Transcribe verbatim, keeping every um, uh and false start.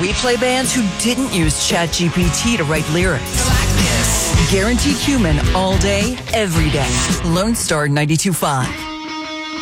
we play bands who didn't use ChatGPT to write lyrics. Like this. Guaranteed human all day, every day. Lone Star ninety-two point five.